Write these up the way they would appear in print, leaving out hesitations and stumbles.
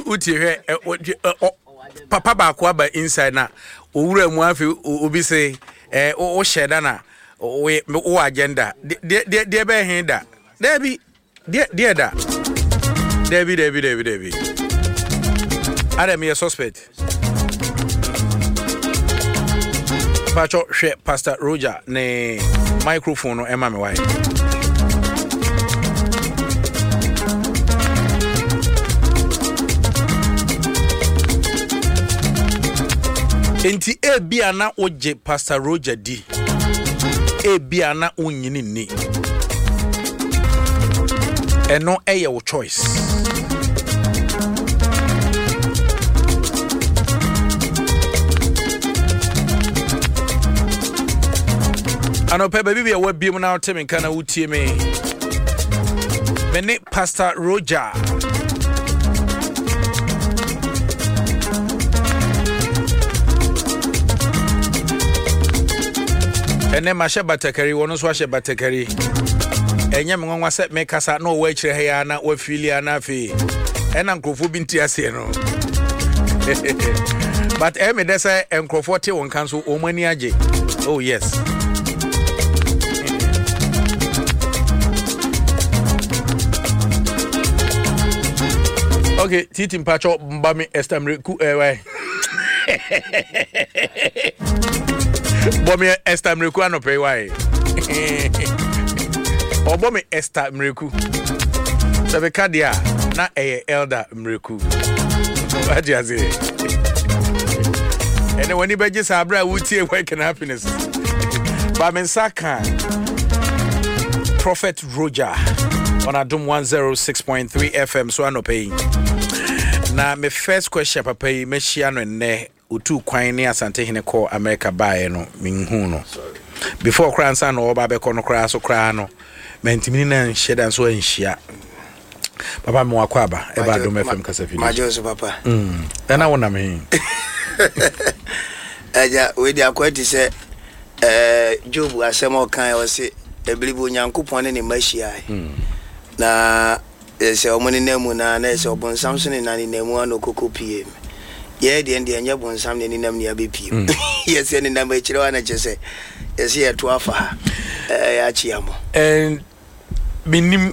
uti papa ba ko aba inside na owura mu afi obi say o sheda na o agenda de be hin da debi de da debi Adam is suspect Pacho she Pastor Roger ne microphone no ema me why Enti bia na oje Pastor Roger di bia na onyini ni eno eye wo choice ano pe baby we biem na otem nka na wutie me ne Pastor Roger ene ma hye batakari wono so hye batakari enye me nwanwa se me kasa na owa akire ha ya na wa filia na afi ena nkrofo bi nti ase no but me dey say nkrofo te won kan so o mani age oh yes okay titi mpacho mba me estamreku why Bomi Esther Mreku anope why Obomi Esther Mreku Sebe kadia na elder Mreku What do you say? And when you beji sabra wutie work and happiness Ba mensaka Prophet Roger on Adum 106.3 FM so anope na me first question papa me shia no ne utu kwan ne asante hene call America bae no minhu no before kransa no oba be kono kra so kra no mentimi na nheda so anhia papa me wakwa ba e ba Adum FM kasa fini majoso papa na wona me aja we dia kwati se Job asemo kan o se ebilibu nyankopon ne mashia na se omoni nemu na se obon Samson na ni nemu anokoko pie ye de enya bonsam ne ninam ne abepiem yes ne ninam e kire wana chese yes ye to afa ya chiamo and minim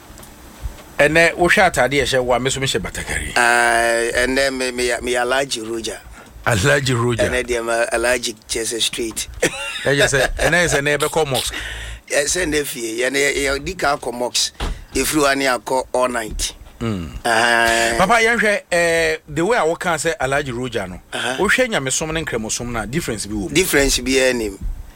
ene wo hwa atade ye hye wa meso me hye batakari and then me allergy Roger and then allergic chese street e just say ene se ne be comox yes ne fie ye ne dika comox if you ani akọ all night Papa yanhwe the way I work can say Alhaji Roger no wo hwe nyamesom ne nkremosom na difference bi wo anim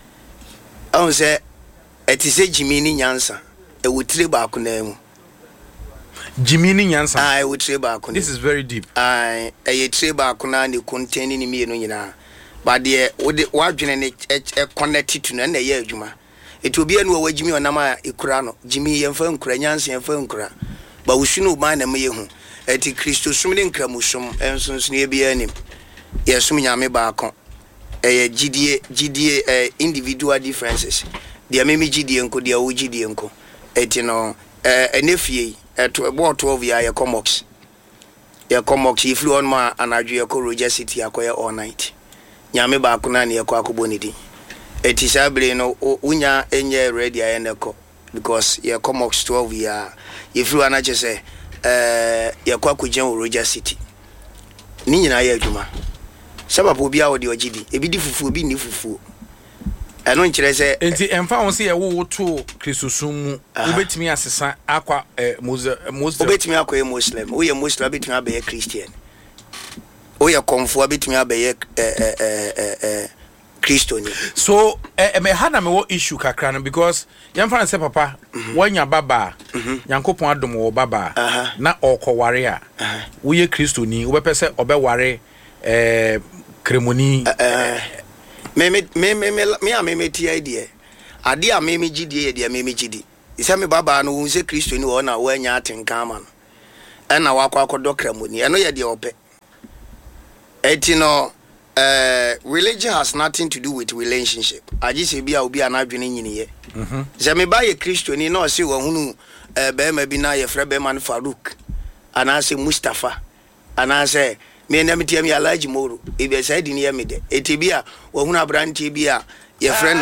on say etise Jimmy ni nyansa e wotire ba ko na mu Jimmy ni nyansa e wotire ba ko this is very deep e ye tire ba ko na ne contain ni mi no nyina ba de wo adwene ne connect to na ye adwuma eto anu wa Jimmy onama ekura no Jimmy yemfa nkura nyansa yemfa nkura ba usunu ba na me hu eti Kristo sum ne nkramusom ensonso ne bia anim yesum nyame ba akon ye gidie individual differences dia meme gidie nko dia wo gidie nko eti no enefie eto about 12 year ye comox if you on ma anadwe ye ko Roger City akoye all night nyame ba akon na ye ko akobonidi eti sabre no unya enye ready ayeneko because ye comox 12 year if you ana say ye kwa kujen Roger City ni nyina ye adwuma sababu bia wo de ogidi ebidi fufu bi ni fufu eno nkire se enti emfa won se ye wo to Kristosumu obetimi asesa akwa Muslim obetimi akwa Muslim wo ye Muslim obetimi abe Christian wo ye konfo obetimi abe Christian so me hana me wo issue kakra no because yamfa say papa wanya baba yankopon adom wo baba na okoware a wo ye Kristoni wo be pese obeware kremoni me ti idea ade a me gidie de me gidi isa me baba no wo se Kristoni wo na wo anya atenka ama no ena wakwa akodo kremoni eno ye de ope etino religion has nothing to do with relationship. I just say be obi anadwene nyiniye. Ze me ba ye Kristoni na o se wo hunu be ma bi na ye frɛ be man Farouk ana se Mustafa ana say me na me tiam ya large moro e be say di ne me de etibia wo hunu abrantie bia ye friend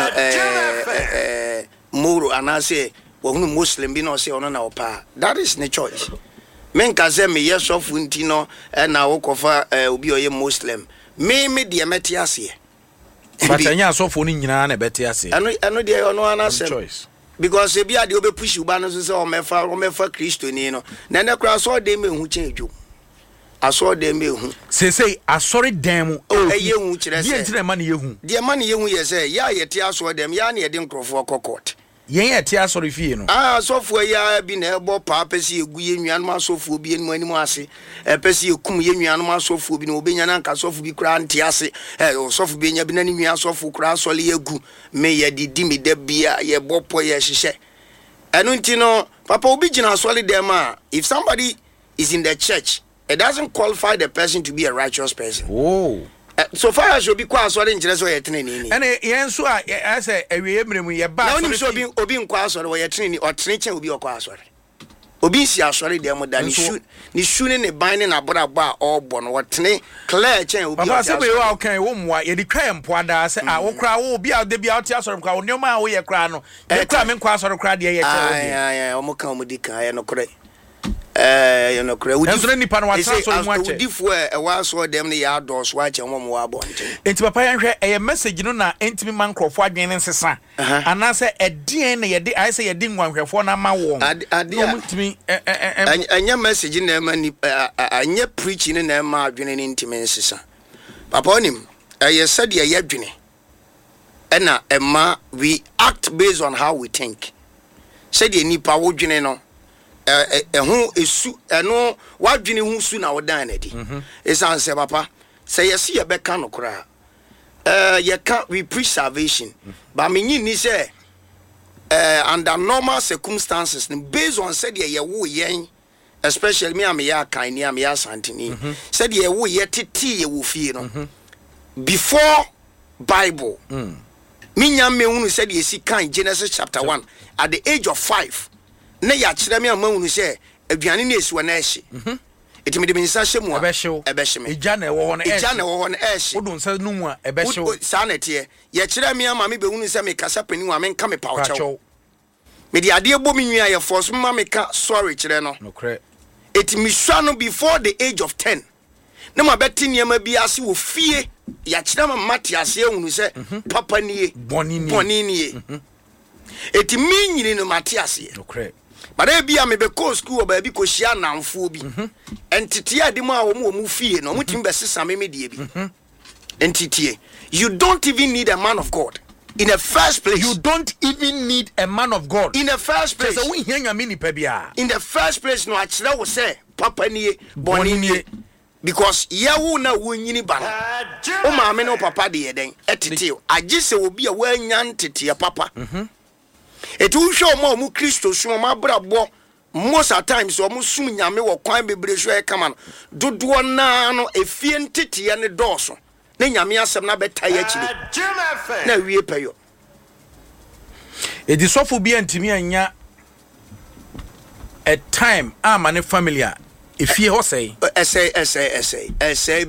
moro ana say wo hunu muslim bi no say ono na opa that is the choice men ka say me yes of nti no na wo kofa obi oye muslim me de meti ase but anya asofo ni nyina na beti ase eno de ono ana say choice because e bia de obe push uba no so say o mefa Kristo ni no na na kra so de me hu chen edwo aso de me hu say asori dem eye hu kire say de ntire ma ne yehu de ma ne yehu ye say ya ye te aso dem ya na ye de nkrofo kokot yen ye te asori fie no asofo ya bi na ebo pa pesi egu ye nnuan ma asofo bi enu animu ase pesi ekum ye nnuan ma asofo bi na obenya na nka asofo bi kura nte ase asofo bi nya bi na ne nnuan asofo kura asole egu me ye didi me da bia ye bopo ye hihye enu nti no papa obi gina asole dem a if somebody is in the church it doesn't qualify the person to be a righteous person. So far as you be quite sorry in Jesu yetini. And yensu I say ewie mremu ye ba. Na oni so obi nkwa sorry wo yetini o tene chen obi okwa sorry. Obi si asori dem da ni shu ne ban na borabo a obo no wo tene clear chen obi. Papa se be wa kan wo mwa ye di twa empo da se wo kra wo obi a de bia o ti asori kra wo nyoma a wo ye kra no. Ye kra me nkwa asori kra de ye che obi. Ai o mo kan mo di kan ye no kre. You know, Enso nipa no watra so mu ache. Udifo e wa so dem ne ya dos wa ache mo mo wa bonte. Enti papa yan hwe e message no na entimi man krofo adwen ne nsesa. Ana se edien na ye de I say ye di nwanhwefo na ma won. No mutimi anya message na ma ni anya preaching na ma adwen ne ntimi nsesa. Papa onim ye said ye adwene. Na ema we act based on how we think. Said ye nipa wo dwene no hu esu eno wadwene hu su na wodan na di esan se papa say yes ye beka no kra ye can we preach salvation but me ni say under normal circumstances based on said ye wo yen especially me am ya kan ni am ya santini said ye wo ye titi ye wo fie no before Bible me nyam me hu said ye si kan Genesis chapter 1 at the age of 5 na ya kire me amahunu se aduane na esiwa na ehye etimi de minsa hyemu a ebehye me eja na ewo ho na ehye wodun sa numu a ebehye sa na tie ya kire me ama me behunu se me kasa pani wa me nka me pawchew me de ade ebo me nwia ye force me ma me ka sorry kire no nokre etimi hwa no before the age of 10 na ma beti niam bi ase wo fie ya kire ma mate ase ehunu se papa nie boni nie etimi nyini no mate ase nokre but e bia me be ko school o ba bi ko hia namfo bi entity adem a wo mu fie no mutim be sesa me die bi entity you don't even need a man of God in the first place. You don't even need a man of God in the first place. So we hear nyame ni pa bia in the first place no akire wo say papa nie boni nie because yawo na wo nyini ba no o ma me no papa de eden etete agise obi a wo anya ntete papa etu hwe o mu Kristo sum ma brabo most at times o mu sum nyame wo kwan bebre hwe e kama no dodo na no efie ntete ne doso na nyame asem na betai akiri na wie peyo edi sofo bi antimi anya a time am an family a efie ho sei essay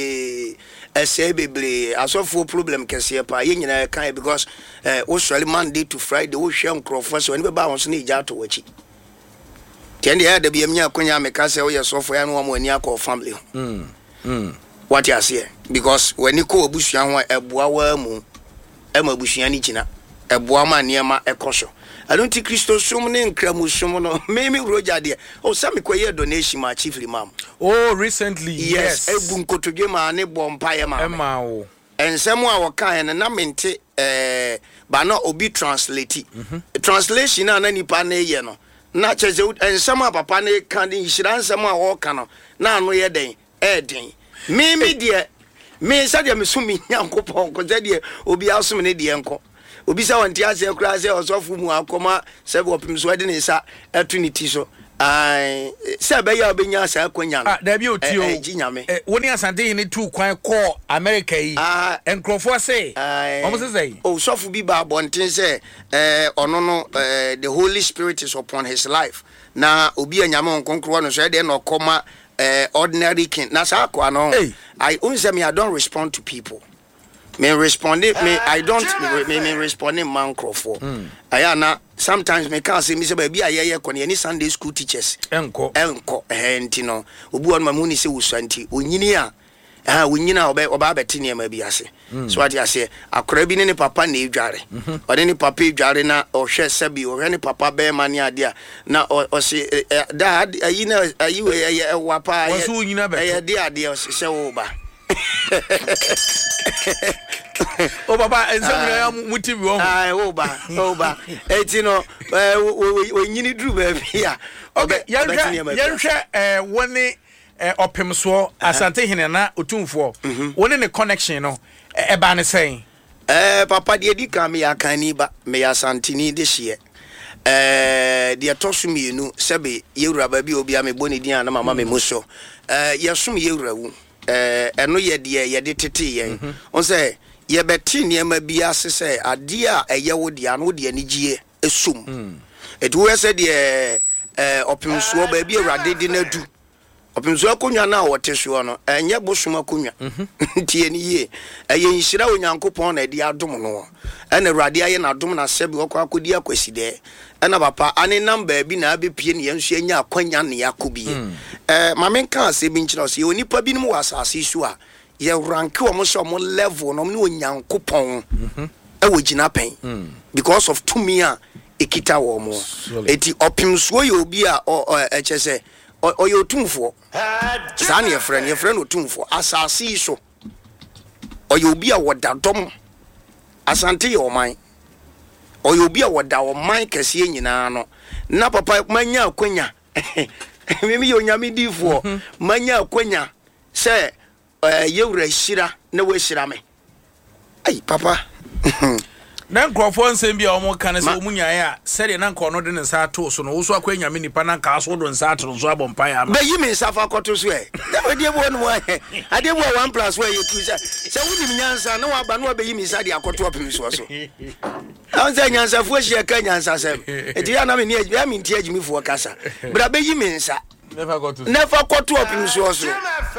bebre asofo problem kese pa ye nyina kan because usually Monday to Friday wo hwe nkrofo so ni be ba won so na ija to wachi tiende ya da biam nya akonya me ka se wo ye sofo ya no mo ani akọ family what you say because when you ko obusuan ho eboa wa mu ema obusuan ni gina eboa ma niema ekoso I don't think Christo sum ne nkramu sum no me roja de o sa me koye donation ma chief imam oh recently yes ebu nkotodwe ma ne bompa ye ma ema wo ensem a wo kan na mente ba na obi translate translation na nipa na ye no na cheze ensem a papa na kan de hira ensem a wo kan no na ano ye den den me de me sa de me sumi nyankopon ko de obi asum ne de enko obi sa wanti ase kura se osofu mu akoma se bo pim so de ne sa etunity so ai se be ya obenya sa akonya no da bi otio woni asante ni tu kwan ko America yi enkrofo se omo se say osofu bi ba bonten se ono no the Holy Spirit is upon his life na obi anyame nkonkro no so de na okoma ordinary king na sa kwa no I unse me I don't respond to people me responding me I don't me responding man crofo ayana sometimes me can say me say baby ayeye ko ne Sunday school teachers enko enti no obu on mamuni se wusanti onyini a wonyina oba beti ne ma bi ase so ati ase akora bi ne papa na edware ode ne papa edware na ohwe sabi ohwe ne papa be ma ne ade a na o se dad ayi na ayi we wapa waso wonyina be ade ade o se wo ba o baba ensem ya mutibi wo wo ba eti no wonyini dru ba bia okay yenhwe woni opemso asante hene na otumfo woni ne connection no eba ne sen papa de di kan me yakani ba me asantini de hye de tosumienu sebe yewura ba bi obi a me boni din na mama me muso yesum yewura wu eno ye de tete yen on say ye beti niam bia se ade a eye wo de ano de anigie esum etu we se de opemso ba bi awrade de na du opemso akonwa na wote so no enye bosom akonwa tie ni ye eye nhira onyankopon na de adom no ena awrade aye na adom na sebe okwa akodi akwaside ena papa ane number bi na abepie ne yenso anya akwanya ne yakobie mamen kan se bi nkyira so ye onipa bi no wasase so a ye rank wo mo so mo level no ne onyankopon wo gina pen because of to me a ekita wo mo eti opemso ye obi a echese oyo tumfo sa ne ye friend otumfo asase so oyo obi a wodadom asante ye oman oyo obi a woda oman kase nyina no na papa manya akwanya mimi yo nyame difo manya akwanya se yewura hira na we hira me ai papa na nkrofo nsem bia omo kan se omunya ya sede na nko de ne sa to so no wo so akwanya me nipa na ka so do nsa to so abompa ya be yi me safa koto so e de de bo no ade bo 1+1 ye tu se wuni nyansa na wa ba no be yi me sa de akoto opim so so an se nyansa fu hia ka nyansa se eti ya na me ne ya me nti agimi fu kasa bra be yi me nsa never koto opim so so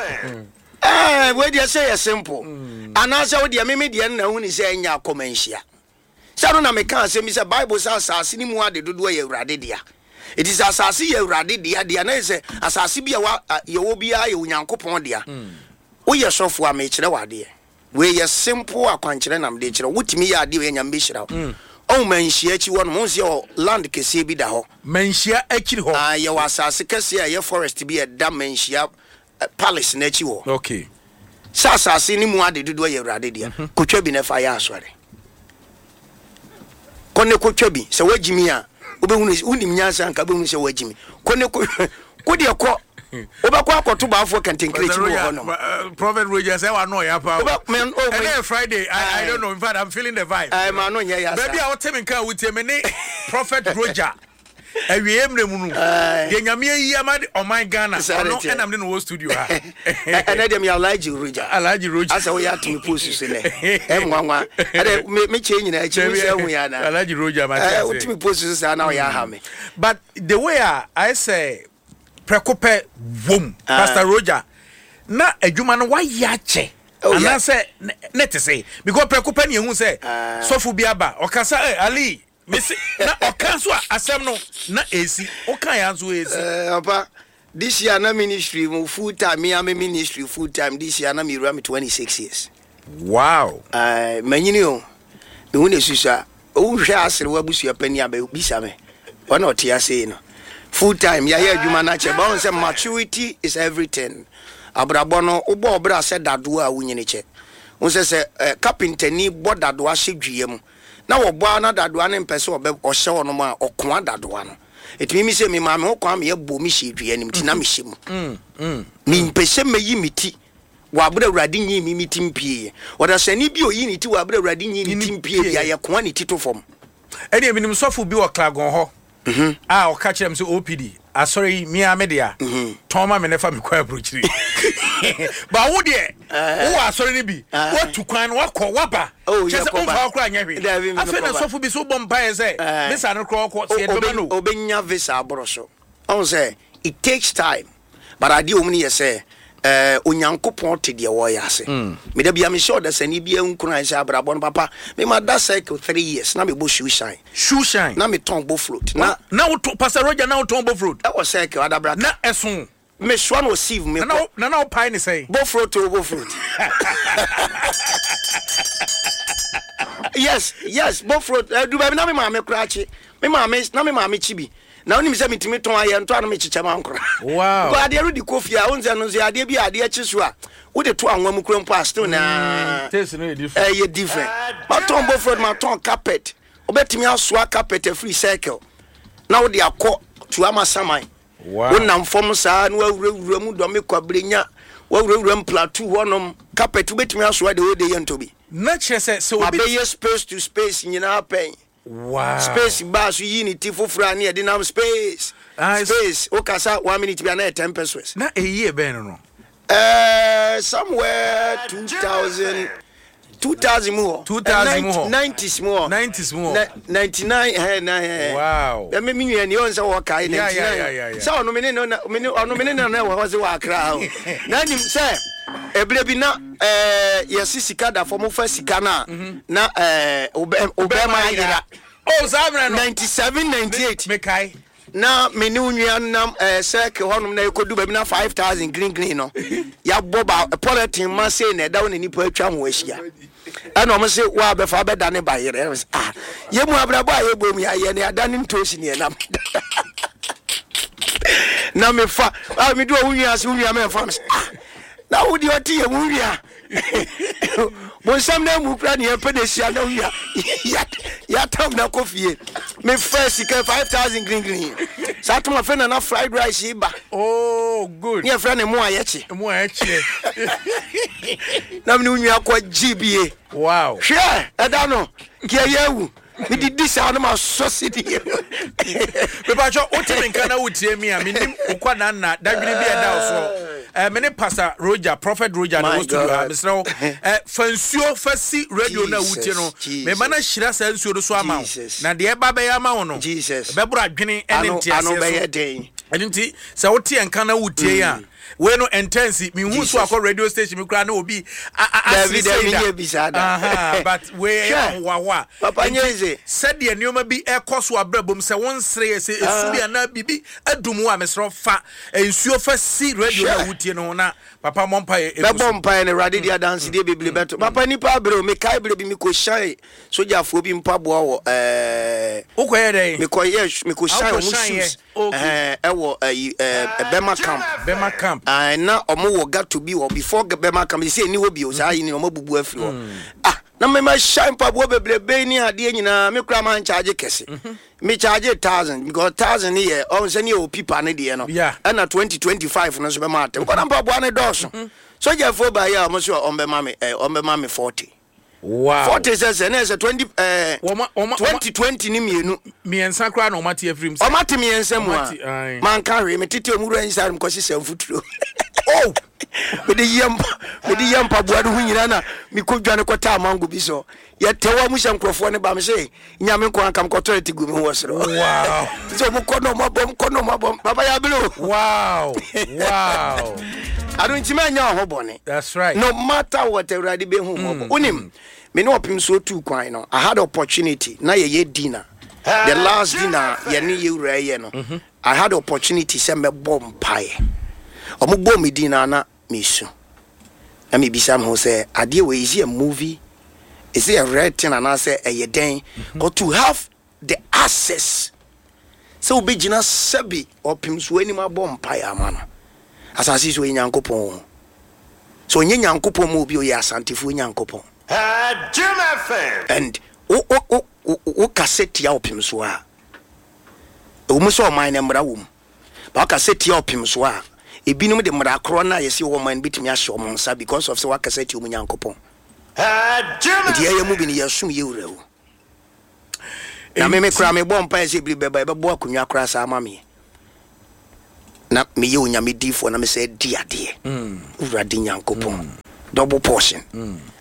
we dey say simple anasa we dey me dey na hu ni se nya komanhia sano na me kan se mi se Bible say asase ni mu ade dodo ye awrade dia it is asase ye awrade dia na se asase bia ye wo bia ye onyankopon dia wo ye sofo a me kire wade we ye simple akwankire na me de kire wotimi ye ade we nyam be hira o manhia chi wo no mo se land kese bi da ho manhia akiri ho ye wa asase kese ye forest bi ye da manhia palace na chi wo okay sa asase ni mu ade dodo ye awrade dia kotwa bi na fa ya asore kone ko twabi se wagimi a obehunu unim nyansa nka behunu se wagimi kone ko de ko obakwa akoto baafo kantenkrechi mo hono Prophet Roger say wa no ya pa Friday I don't know, in fact I'm feeling the vibe I ma no nya ya baby a wotem nka wutie me ne Prophet Roger awie mremu nu de nyame yi amade oman Ghana no enam ne no studio ha ene dem ya Alhaji Roger asa we ya to post so ne nwanwa ade me che nyina chi we say hu ya na Alhaji Roger ma say we post so say na we ya ha me but the way I say prekope wom Pastor Roger na adwuma no wa ya che ana say net say because prekope ne hu say sofu bi aba okasa Ali Messi na okanso asem no na esi okan ya nso esi papa this year na ministry full time me ministry full time this year na me run 26 years wow manyini o me hu ne susa o hwe asere wa busu apani aba bisa me one or tia say no full time ya ya adwuma na che ba on say maturity is everything abrabo no obo obra se dado a wunyini che on say carpenter ni bodado a hye mu na wo boa na dadoa ne mpese obe ohye wono ma okwa dadoa no etimi se me ma me okwa me bo mi hye dua nim ti na me hye mu mi mpese meyi miti wa abra awrade nyi mi miti mpie oda sani bi oyi ni ti wa abra awrade nyi ni ti mpie bia ye kwa ni tito fom ene eminim sofo bi wo klagon ho o ka kire mse OPD sorry me amedia toma me nefa me kwa approachiri ba wo de wo asori ni bi wo tukwan wo kọ waba chese on fa okra anya hwe afa na sofo bi so bomba ye say visa no kro se do no obenya visa abroso on say it takes time but ade o mu ne yɛ sɛ onyankopɔn te de wo ya ase me da bia me sure da sani bia nkuna sɛ abrabɔ no papa me ma da cycle 3 years na me bo shoe shine na me ton bo float na Pastor Roger na ton bo float that was cycle adabra na ɛso me swan o sieve me na pie ne say bo float yes bo float do ba na me ma me krachi me ma me chibi na onim se mitimi ton aye nto anu me chiche ma nkora wow ko ade ru di kofi a onze no so ade bi ade achi so a wo de to anwa mu kura mpo still na taste no different ye different ma ton bo float ma ton carpet obetimi asoa carpet a free cycle na wo de akọ to amasaman wow wonam fom saa no awurawura mu do me kwabrenya wawurawura plateau honom carpet obetimi asoa de wo de ye ntobi na chese so obi space to space nyina pen wow space bar so unity fofura na de nam space space o kasa 1 minute bi na 10 pesos na eyi ben no somewhere 2000 more 90s more 99 wow me nua ni on say wo kai 99 so no me na wo se wa kra na nim say eble bi na yesi sika da for mo fa sika na na obema yira oh zabra no 97 98 me kai na me ni unua nam circle honum na ekodu ba bi na 5000 green no ya boba politin ma say na da woni nipa atwa ho ahia ana o se wa be fa be da ne ba yire ye mu abrabo a ye bom ya ye ne ada ne ntosi ne na na me fa me do unua se unua me fa na wo di oti ye unua bon sam na mu kra ne ye pedesia na unua ya tam na kofie me first ke 5000 green sa to ma fe na fried rice ba oh good ne friend mu ayechi na me unua kwa gbie wow hwe eda no ke yewu me di sa no ma society me ba cho o te nka na wutie mi a me nim ukwa na dadwene bi eda so me ne Pastor Roger Prophet Roger na studio me sro fansuo fasi radio na wutie no me ma na hira sa nsuo do so ama na de eba be ya ma wo no be bro adwene ene ntia ano be ye den enti se wo te nka na wutie ya we no intense me hu so akọ radio station me kra na obi but we wa papa nyeze said the nneoma bi ekoso abrabom se won sere se esubi ana bibi adumu a mesro fa ensuo fa si radio na wutie no na papa mompa e bompa ne radio dia dance de bibli beto papa ni pa bro me kai bro bi mi ko shine soja fo bi mpa bo wo ukoye dey me ko shine o shoes ewo Bema camp na omo wo got to be before Bema camp say ni wo bi o say ni omo bubu afiri wo na me ma shine pa bo bebrebe ni ade nyina me kura man charge kese me charge 1000 because 1000 here on say ni o pipa ne de no na 2025 no so be ma tem ko na pa bo ne doso so je fo ba ya omo so on be ma me 40 wow 40 says and 20 2020 ni miensa kra na o mate afrim o mate miensa mu a man kan re me tete omuru ansar mko sisem futuro oh me de yampa boado hu nyina na mi ko dwane kwata mango bi so ye tewa mu hye nkrofo ne ba me se nyame ko ankam ko toreti gu mi ho soro wow so mu kono mabom baba ya blo wow I don't nya ho bone that's right no matter what everybody be hu mo unim me no opim so tu kwan no I had opportunity na ye dinner the last dinner ye ni ye wura ye no I had opportunity say me bom pae omo bom dinner na me su na me bisam ho say ade we is a movie is it a red thing and I say a den or to have the access so be gina sabi opim so ani ma bom pae amano asasi so nyankopon so nyankopon mo bi o ya santifo nyankopon Jim FM and o cassette ya opim so a o mu so man na mra wom ba cassette ya opim so a ebinom de mra kro na yesi wo man bitimi ahye o monsa because of so wa cassette o mu nyankopon Jim de ya mu bi ni yasum ye wura wo na me kra me bom pa ese bi beba be bo akonwa kra sa ama me na me ye onyame difo na me say di ade urade nyankopon double portion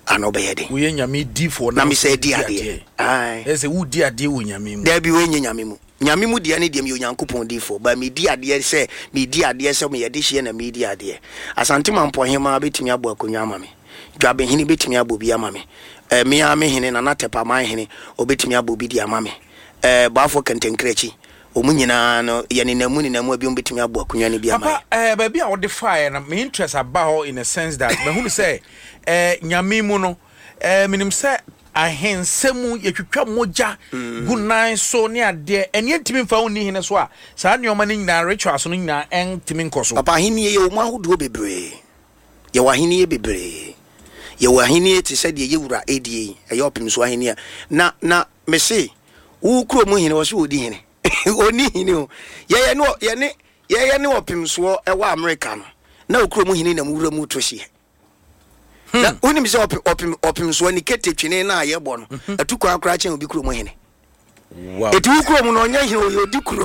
ano be yede we nyame di for na me say di ade ai e say wo di ade wo nyame mu da bi we nyame mu nyame mu dia ne dia me onyankopon di for ba me di ade say me di ade say me yede hye na me di ade asante mampo hema betimi abo akonwa ama me dwabe hene betimi abo bi ama me me a me hene na natepa man hene obetimi abo bi di ama me baafo kentenkrechi omunyina no yene namu ni namu abi betimi abo akonwa ne bi ama papa ba bi a wo de fire na me interest about in a sense that me hu say nyame mu no minim say ahensemu yetwetwa moja gunan so ne ade ene ntimi mfa woni hene so a saa neoma ne nyina rituals no nyina entimi nkoso papa hene ye o mahodo bebre ye wa hene ye bebre ye wa hene te se de ye wura edie ye opim so hene na me se wo kuro mu hene wo so odi hene oni hene o ye ne opim so e wa America no na okuro mu hene na mu wura mu to hye na unim se opim so ni kete twene na ayebo no atukwa akra chen obi kuro mu hene wow etu kuro mu no nya hene o odi kuro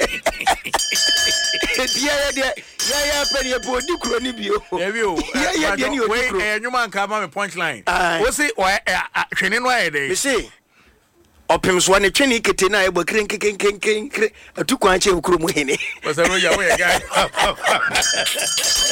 ya peni e bo di kuro ni bio ya de ni odi kuro nyuma nka ma me punchline wo si twene no ayede me se opim so ni twene kete na ayebo kren atukwa chen kuro mu hene wo se no ya wo ya guy